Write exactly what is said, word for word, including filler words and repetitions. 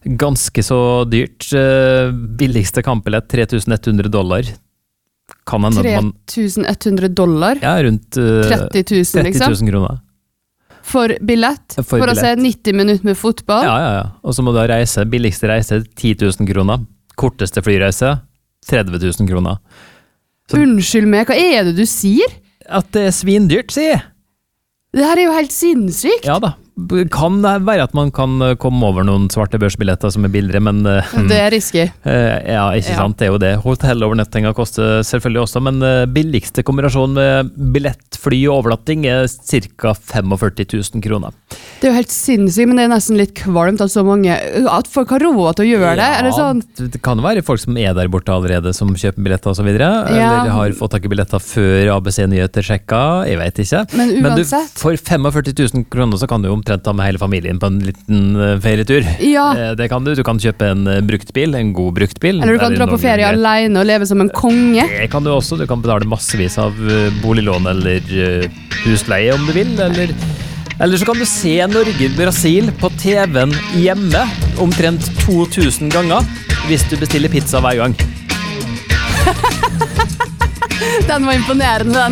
Ganske så dyrt. Uh, billigste kampbillett tre tusen ett hundre dollar. Kan hende tre man... tusen ett hundre dollar? Ja, rundt uh, tretti tusen, liksom? tretti tusen kroner. For billett? For, For billett. å se nitti minutter med fotball? Ja, ja, ja. Og så må du ha reise. Billigste reise ti tusen kroner. Korteste flyreise tretti tusen kroner. Så, Unnskyld meg, hva er det du sier? At det er svindyrt, sier jeg. Det her er jo helt sinnssykt. Ja da. Kan det være at man kan komme over noen svarte børsbilletter som er billigere, men uh, Det er risky. Uh, ja, ikke Ja. sant, det er jo det. Hotellovernattinga koster selvfølgelig også, men uh, billigste kombinasjon med billett, fly og overnatting er ca. førtifem tusen kroner. Det er jo helt sinnssykt, men det er nesten litt kvalmt at så mange, at folk har råd til å gjøre det. Er det sånn? Det kan være folk som er der borte allerede, som kjøper billetter og så videre, Ja. eller har fått tak i billetter før A B C-nyheter sjekka, jeg vet ikke. Men Men du, uansett. for førtifem tusen kroner så kan du jo omtrent ta med hele familien på en liten uh, ferietur. Ja. Eh, Det kan du. Du kan kjøpe en uh, bruktbil, en god bruktbil. Eller du kan dra på noen- ferie alene og leve som en konge. Det kan du også. Du kan betale massevis av uh, boliglån eller uh, husleie om du vil, eller Eller så kan du se Norge-Brasil på T V-en hjemme omtrent to tusen ganger hvis du bestiller pizza hver gang. Den var imponerende, den.